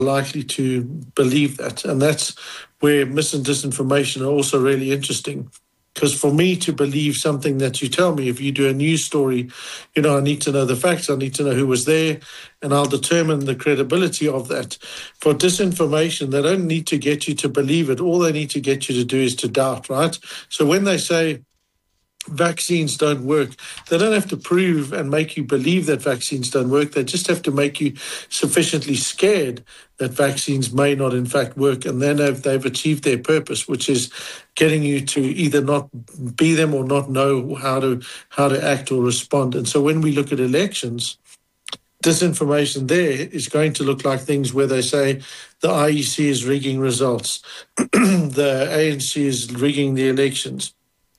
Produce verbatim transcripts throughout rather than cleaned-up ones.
likely to believe that. And that's where mis and disinformation are also really interesting. Because for me to believe something that you tell me, if you do a news story, you know, I need to know the facts, I need to know who was there, and I'll determine the credibility of that. For disinformation, they don't need to get you to believe it. All they need to get you to do is to doubt, right? So when they say vaccines don't work, they don't have to prove and make you believe that vaccines don't work. They just have to make you sufficiently scared that vaccines may not in fact work, and then they've, they've achieved their purpose, which is getting you to either not be them or not know how to how to act or respond. And so when we look at elections, disinformation there is going to look like things where they say the I E C is rigging results, the A N C is rigging the elections,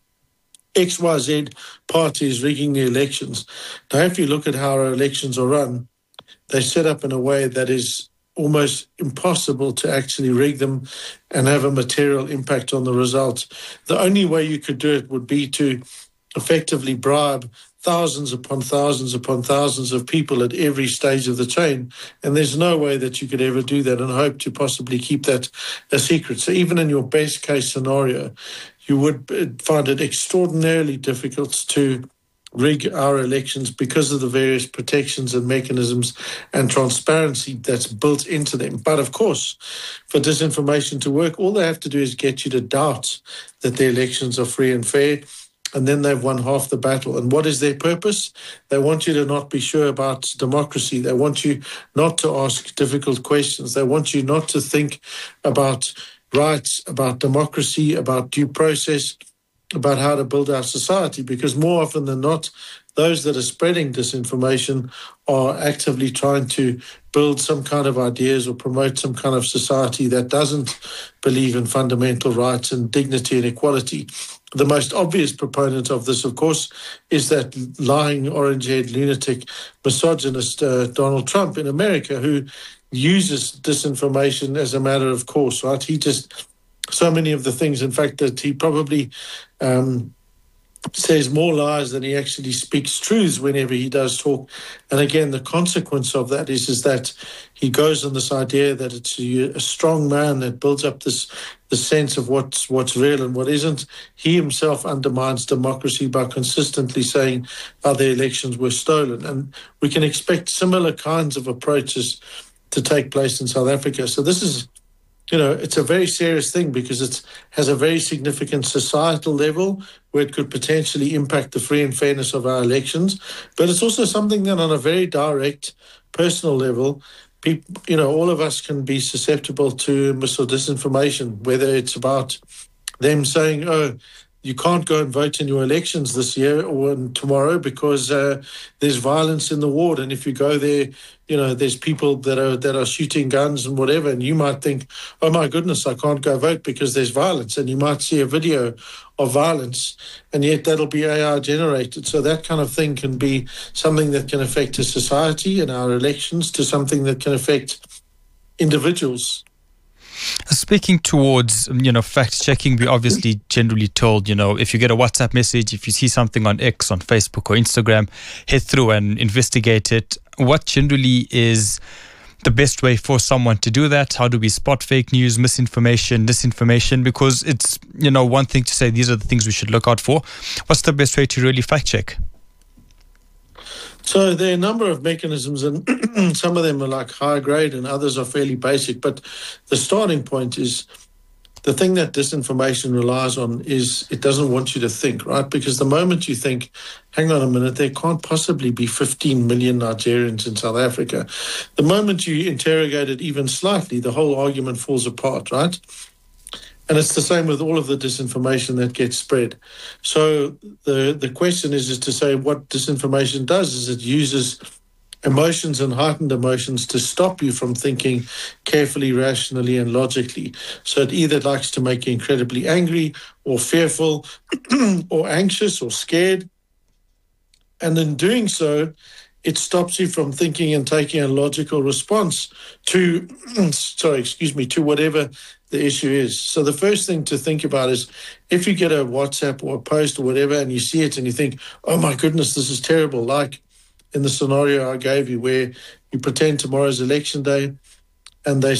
X Y Z party is rigging the elections. Now, if you look at how our elections are run, they're set up in a way that is almost impossible to actually rig them and have a material impact on the results. The only way you could do it would be to effectively bribe thousands upon thousands upon thousands of people at every stage of the chain. And there's no way that you could ever do that and hope to possibly keep that a secret. So even in your best case scenario, you would find it extraordinarily difficult to rig our elections because of the various protections and mechanisms and transparency that's built into them. But of course, for disinformation to work, all they have to do is get you to doubt that the elections are free and fair, and then they've won half the battle. And what is their purpose? They want you to not be sure about democracy. They want you not to ask difficult questions. They want you not to think about rights, about democracy, about due process, about how to build our society, because more often than not, those that are spreading disinformation are actively trying to build some kind of ideas or promote some kind of society that doesn't believe in fundamental rights and dignity and equality. The most obvious proponent of this, of course, is that lying, orange-haired, lunatic, misogynist uh, Donald Trump in America, who uses disinformation as a matter of course, right? He just, so many of the things, in fact, that he probably um, says more lies than he actually speaks truths whenever he does talk. And again, the consequence of that is, is that he goes on this idea that it's a, a strong man that builds up this, this sense of what's, what's real and what isn't. He himself undermines democracy by consistently saying other elections were stolen. And we can expect similar kinds of approaches to take place in South Africa. So this is, you know, it's a very serious thing because it has a very significant societal level where it could potentially impact the free and fairness of our elections. But it's also something that on a very direct, personal level, people, you know, all of us can be susceptible to mis or disinformation, whether it's about them saying, oh, you can't go and vote in your elections this year or tomorrow because uh, there's violence in the ward. And if you go there, you know, there's people that are that are shooting guns and whatever. And you might think, oh, my goodness, I can't go vote because there's violence. And you might see a video of violence, and yet that'll be A I generated. So that kind of thing can be something that can affect a society and our elections to something that can affect individuals. Speaking towards, you know, fact-checking, we obviously generally told, you know, if you get a WhatsApp message, if you see something on X, on Facebook or Instagram, head through and investigate it. What generally is the best way for someone to do that? How do we spot fake news, misinformation, disinformation? Because it's, you know, one thing to say these are the things we should look out for. What's the best way to really fact-check? So there are a number of mechanisms, and some of them are like high grade and others are fairly basic. But the starting point is the thing that disinformation relies on is it doesn't want you to think, right? Because the moment you think, hang on a minute, there can't possibly be fifteen million Nigerians in South Africa. The moment you interrogate it even slightly, the whole argument falls apart, right? And it's the same with all of the disinformation that gets spread. So the, the question is, is to say what disinformation does is it uses emotions and heightened emotions to stop you from thinking carefully, rationally, and logically. So it either likes to make you incredibly angry or fearful or anxious or scared. And in doing so, it stops you from thinking and taking a logical response to, sorry, excuse me, to whatever the issue is. So the first thing to think about is if you get a WhatsApp or a post or whatever and you see it and you think, oh my goodness, this is terrible, like in the scenario I gave you where you pretend tomorrow's election day, and they